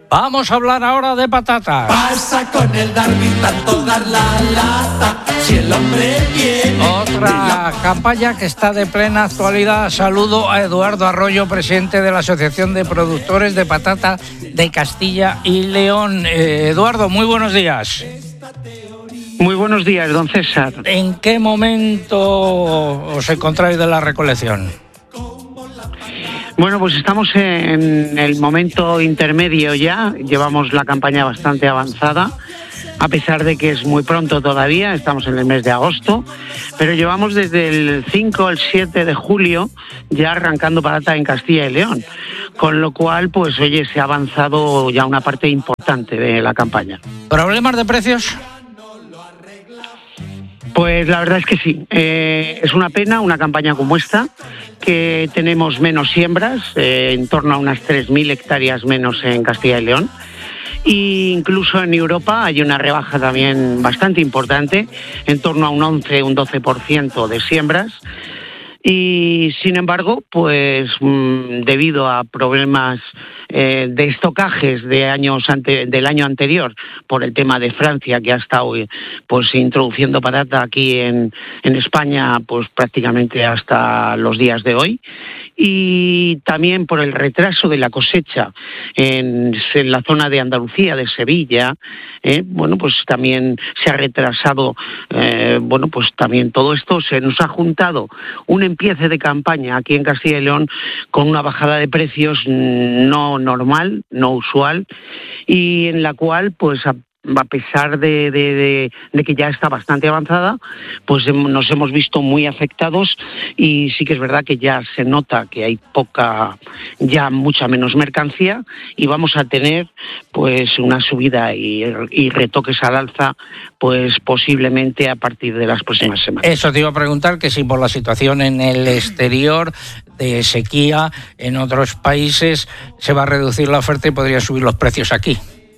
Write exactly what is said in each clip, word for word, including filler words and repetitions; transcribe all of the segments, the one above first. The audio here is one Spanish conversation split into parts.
Vamos a hablar ahora de patatas. Pasa con el Darwin tanto dar la lata, si el hombre viene. Otra campaña que está de plena actualidad. Saludo a Eduardo Arroyo, presidente de la Asociación de Productores de Patata de Castilla y León. Eh, Eduardo, muy buenos días. Muy buenos días, don César. ¿En qué momento os encontráis de la recolección? Bueno, pues estamos en el momento intermedio ya, llevamos la campaña bastante avanzada, a pesar de que es muy pronto todavía, estamos en el mes de agosto, pero llevamos desde el cinco al siete de julio ya arrancando patata en Castilla y León, con lo cual, pues oye, se ha avanzado ya una parte importante de la campaña. ¿Problemas de precios? Pues la verdad es que sí, eh, es una pena una campaña como esta, que tenemos menos siembras, eh, en torno a unas tres mil hectáreas menos en Castilla y León, e incluso en Europa hay una rebaja también bastante importante, en torno a un once, un doce por ciento de siembras. Y sin embargo, pues mmm, debido a problemas eh, de estocajes de años ante, del año anterior, por el tema de Francia, que ha estado pues introduciendo patata aquí en, en España pues prácticamente hasta los días de hoy, y también por el retraso de la cosecha en, en la zona de Andalucía, de Sevilla, eh, bueno, pues también se ha retrasado, eh, bueno, pues también todo esto se nos ha juntado un empiece de campaña aquí en Castilla y León con una bajada de precios no normal, no usual, y en la cual, pues a a pesar de, de, de, de que ya está bastante avanzada, pues nos hemos visto muy afectados, y sí que es verdad que ya se nota que hay poca, ya mucha menos mercancía, y vamos a tener pues una subida y, y retoques al alza pues posiblemente a partir de las próximas semanas. Eso te iba a preguntar, que si por la situación en el exterior de sequía en otros países se va a reducir la oferta y podría subir los precios aquí.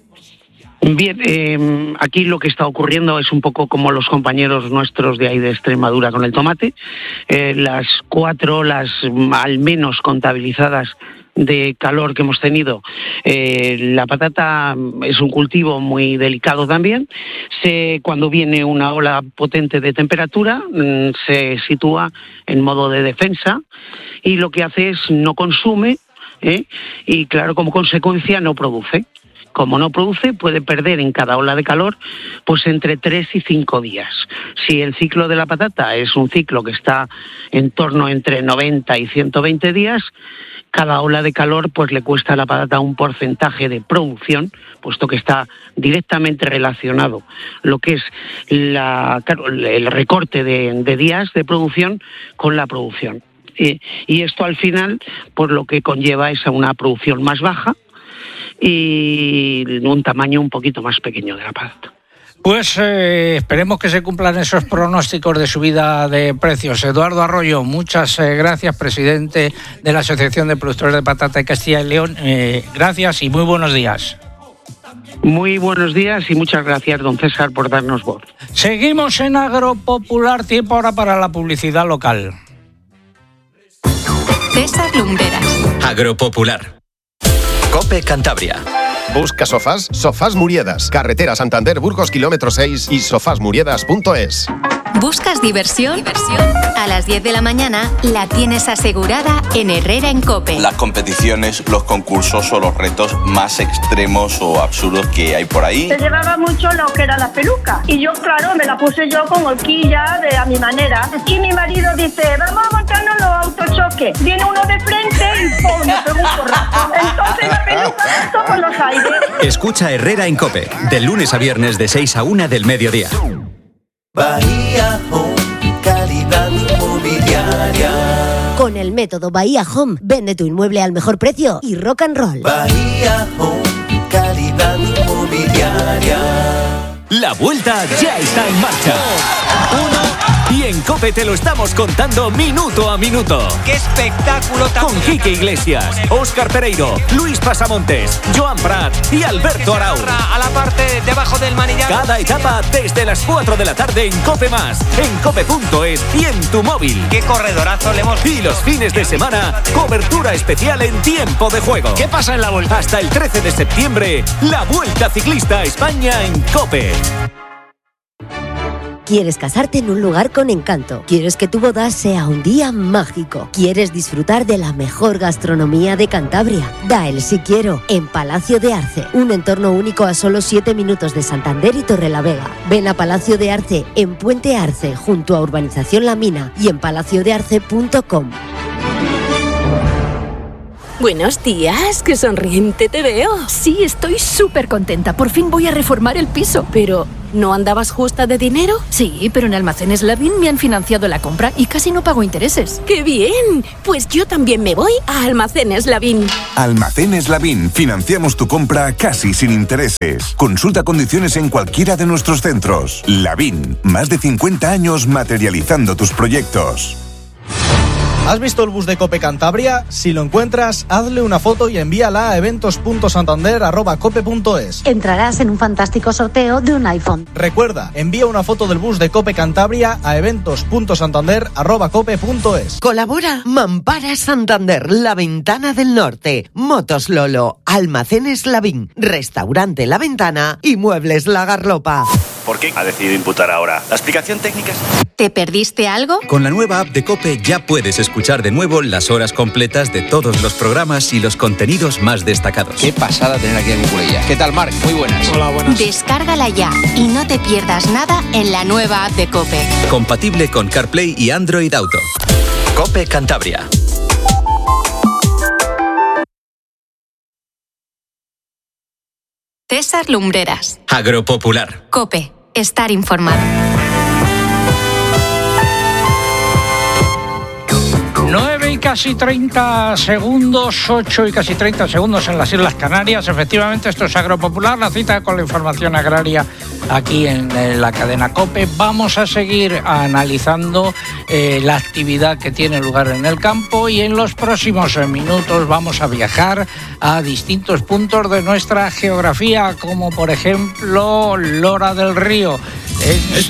Bien, eh, aquí lo que está ocurriendo es un poco como los compañeros nuestros de ahí de Extremadura con el tomate. Eh, las cuatro olas al menos contabilizadas de calor que hemos tenido, eh, la patata es un cultivo muy delicado también. Se, cuando viene una ola potente de temperatura, mmm, se sitúa en modo de defensa, y lo que hace es no consume, ¿eh? Y claro, como consecuencia no produce. Como no produce, puede perder en cada ola de calor pues entre tres y cinco días. Si el ciclo de la patata es un ciclo que está en torno entre noventa y ciento veinte días, cada ola de calor pues le cuesta a la patata un porcentaje de producción, puesto que está directamente relacionado lo que es la, el recorte de, de días de producción con la producción. Y, y esto al final, por lo que conlleva es a una producción más baja y un tamaño un poquito más pequeño de la patata. Pues eh, esperemos que se cumplan esos pronósticos de subida de precios. Eduardo Arroyo, muchas eh, gracias, presidente de la Asociación de Productores de Patata de Castilla y León. Eh, gracias y muy buenos días. Muy buenos días y muchas gracias, don César, por darnos voz. Seguimos en Agropopular, tiempo ahora para la publicidad local. César Lumbreras. Agropopular. COPE Cantabria. Busca sofás, Sofás Muriedas, carretera Santander Burgos kilómetro seis y sofás muriedas punto es. ¿Buscas diversión? ¿Diversión? A las diez de la mañana la tienes asegurada en Herrera en COPE. Las competiciones, los concursos o los retos más extremos o absurdos que hay por ahí. Se llevaba mucho lo que era la peluca y yo, claro, me la puse yo con horquilla de a mi manera. Y mi marido dice, vamos a montarnos los autochoques. Viene uno de frente y ¡pum! Me pegó un porrazo. Entonces la peluca esto por los aires. Escucha Herrera en COPE, de lunes a viernes de seis a una del mediodía. Bahía Home, calidad inmobiliaria. Con el método Bahía Home, vende tu inmueble al mejor precio y rock and roll. Bahía Home, calidad inmobiliaria. La vuelta ya está en marcha. Uno. Y en COPE te lo estamos contando minuto a minuto. ¡Qué espectáculo tan Con Quique Iglesias, Óscar Pereiro, Luis Pasamontes, Joan Prat y Alberto Arau. A la parte debajo del manillar. Cada etapa desde las cuatro de la tarde en COPE Más, en cope punto es y en tu móvil. ¡Qué corredorazo le hemos... Y los fines de semana, cobertura especial en tiempo de juego. ¿Qué pasa en la Vuelta? Hasta el trece de septiembre, la Vuelta Ciclista a España en COPE. ¿Quieres casarte en un lugar con encanto? ¿Quieres que tu boda sea un día mágico? ¿Quieres disfrutar de la mejor gastronomía de Cantabria? Da el sí quiero en Palacio de Arce, un entorno único a solo siete minutos de Santander y Torrelavega. Ven a Palacio de Arce en Puente Arce, junto a Urbanización La Mina y en palacio de arce punto com. Buenos días, qué sonriente te veo. Sí, estoy súper contenta. Por fin voy a reformar el piso. Pero, ¿no andabas justa de dinero? Sí, pero en Almacenes Lavín me han financiado la compra y casi no pago intereses. ¡Qué bien! Pues yo también me voy a Almacenes Lavín. Almacenes Lavín. Financiamos tu compra casi sin intereses. Consulta condiciones en cualquiera de nuestros centros. Lavín. Más de cincuenta años materializando tus proyectos. ¿Has visto el bus de Cope Cantabria? Si lo encuentras, hazle una foto y envíala a eventos punto santander arroba cope punto es. Entrarás en un fantástico sorteo de un iPhone. Recuerda, envía una foto del bus de Cope Cantabria a eventos punto santander arroba cope punto es. Colabora Mampara Santander, La Ventana del Norte, Motos Lolo, Almacenes Lavín, Restaurante La Ventana y Muebles La Garlopa. ¿Por qué ha decidido imputar ahora? ¿La explicación técnica es...? ¿Te perdiste algo? Con la nueva app de COPE ya puedes escuchar de nuevo las horas completas de todos los programas y los contenidos más destacados. Qué pasada tener aquí a Cucurella. ¿Qué tal, Marc? Muy buenas. Hola, buenas. Descárgala ya y no te pierdas nada en la nueva app de COPE. Compatible con CarPlay y Android Auto. COPE Cantabria. César Lumbreras. Agropopular. COPE. Estar informado. nueve y casi treinta segundos, ocho y casi treinta segundos en las Islas Canarias. Efectivamente, esto es Agropopular, la cita con la información agraria aquí en, en la cadena COPE. Vamos a seguir analizando eh, la actividad que tiene lugar en el campo y en los próximos minutos vamos a viajar a distintos puntos de nuestra geografía, como por ejemplo Lora del Río. Es